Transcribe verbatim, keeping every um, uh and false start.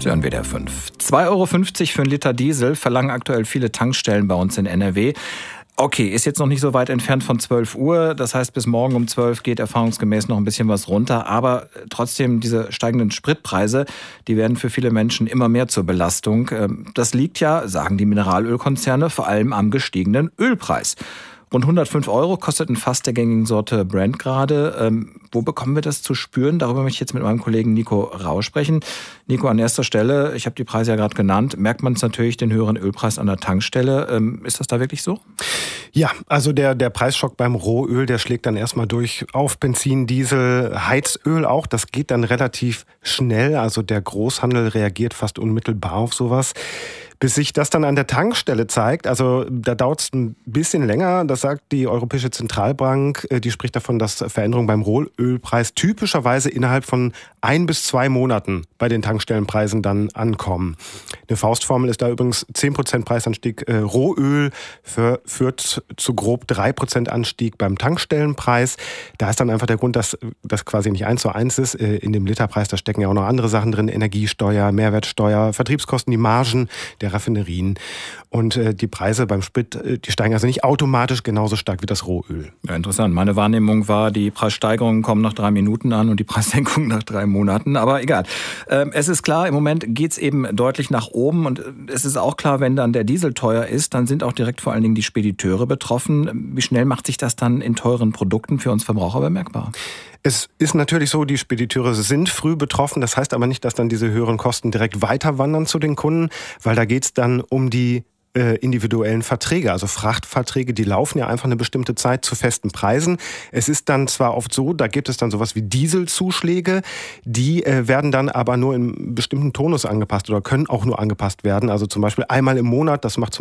Sie hören W D R fünf. zwei Euro fünfzig für einen Liter Diesel verlangen aktuell viele Tankstellen bei uns in N R W. Okay, ist jetzt noch nicht so weit entfernt von zwölf Uhr. Das heißt, bis morgen um zwölf geht erfahrungsgemäß noch ein bisschen was runter. Aber trotzdem, diese steigenden Spritpreise, die werden für viele Menschen immer mehr zur Belastung. Das liegt ja, sagen die Mineralölkonzerne, vor allem am gestiegenen Ölpreis. Rund hundertfünf Euro kostet ein Fass der gängigen Sorte Brent gerade. Ähm, wo bekommen wir das zu spüren? Darüber möchte ich jetzt mit meinem Kollegen Nico Rau sprechen. Nico, an erster Stelle, ich habe die Preise ja gerade genannt, merkt man es natürlich den höheren Ölpreis an der Tankstelle. Ähm, ist das da wirklich so? Ja, also der, der Preisschock beim Rohöl, der schlägt dann erstmal durch auf Benzin, Diesel, Heizöl auch. Das geht dann relativ schnell. Also der Großhandel reagiert fast unmittelbar auf sowas. Bis sich das dann an der Tankstelle zeigt, also da dauert es ein bisschen länger, das sagt die Europäische Zentralbank, die spricht davon, dass Veränderungen beim Rohölpreis typischerweise innerhalb von ein bis zwei Monaten bei den Tankstellenpreisen dann ankommen. Eine Faustformel ist da übrigens zehn Prozent Preisanstieg äh, Rohöl für, führt zu grob drei Prozent Anstieg beim Tankstellenpreis. Da ist dann einfach der Grund, dass das quasi nicht eins zu eins ist. Äh, in dem Literpreis, da stecken ja auch noch andere Sachen drin, Energiesteuer, Mehrwertsteuer, Vertriebskosten, die Margen der Raffinerien. Und äh, die Preise beim Sprit, äh, die steigen also nicht automatisch genauso stark wie das Rohöl. Ja, interessant. Meine Wahrnehmung war, die Preissteigerungen kommen nach drei Minuten an und die Preissenkungen nach drei Monaten. Aber egal. Ähm, es ist klar, im Moment geht's eben deutlich nach oben. Und es ist auch klar, wenn dann der Diesel teuer ist, dann sind auch direkt vor allen Dingen die Spediteure betroffen. Wie schnell macht sich das dann in teuren Produkten für uns Verbraucher bemerkbar? Es ist natürlich so, die Spediteure sind früh betroffen. Das heißt aber nicht, dass dann diese höheren Kosten direkt weiter wandern zu den Kunden, weil da geht's dann um die äh, individuellen Verträge. Also Frachtverträge, die laufen ja einfach eine bestimmte Zeit zu festen Preisen. Es ist dann zwar oft so, da gibt es dann sowas wie Dieselzuschläge, die äh, werden dann aber nur in bestimmten Tonus angepasst oder können auch nur angepasst werden. Also zum Beispiel einmal im Monat, das macht zum